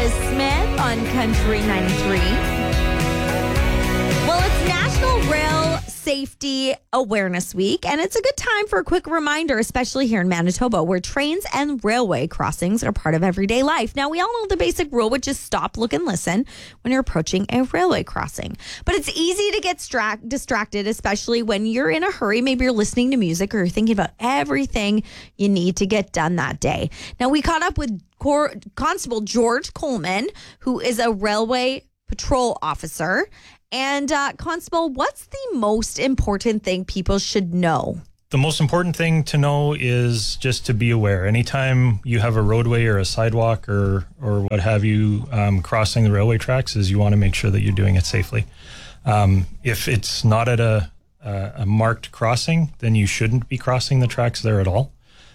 Smith on Country 93. Well, it's National Rail Safety Awareness Week, and it's a good time for a quick reminder, especially here in Manitoba, where trains and railway crossings are part of everyday life. Now, we all know the basic rule, which is stop, look, and listen when you're approaching a railway crossing. But it's easy to get distracted, especially when you're in a hurry. Maybe you're listening to music or you're thinking about everything you need to get done that day. Now, we caught up with Constable George Coleman, who is a railway patrol officer. And Constable, what's the most important thing people should know? The most important thing to know is just to be aware. Anytime you have a roadway or a sidewalk or what have you crossing the railway tracks, is you want to make sure that you're doing it safely. If it's not at a marked crossing, then you shouldn't be crossing the tracks there at all.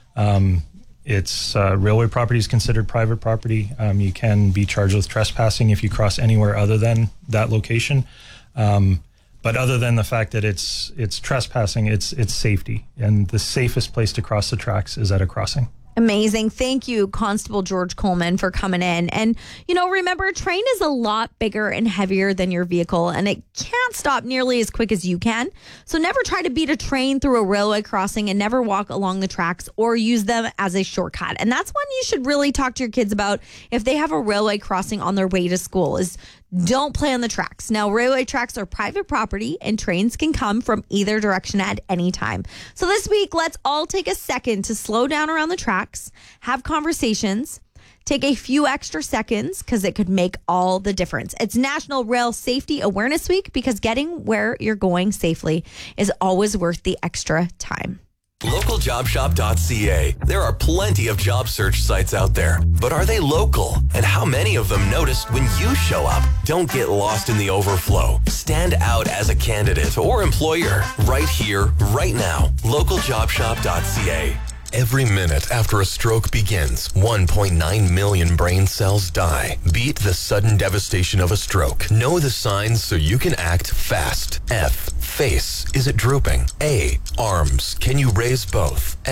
It's railway property is considered private property. You can be charged with trespassing if you cross anywhere other than that location. But other than the fact that it's trespassing, it's safety. And the safest place to cross the tracks is at a crossing. Amazing. Thank you, Constable George Coleman, for coming in. And, remember, a train is a lot bigger and heavier than your vehicle, and it can't stop nearly as quick as you can. So never try to beat a train through a railway crossing, and never walk along the tracks or use them as a shortcut. And that's one you should really talk to your kids about if they have a railway crossing on their way to school, is don't play on the tracks. Now, railway tracks are private property and trains can come from either direction at any time. So this week, let's all take a second to slow down around the tracks, have conversations, take a few extra seconds because it could make all the difference. It's National Rail Safety Awareness Week because getting where you're going safely is always worth the extra time. LocalJobShop.ca. There are plenty of job search sites out there, but are they local? And how many of them noticed when you show up? Don't get lost in the overflow. Stand out as a candidate or employer right here, right now. LocalJobShop.ca. Every minute after a stroke begins, 1.9 million brain cells die. Beat the sudden devastation of a stroke. Know the signs so you can act fast. F. Face. Is it drooping? A. Arms. Can you raise both?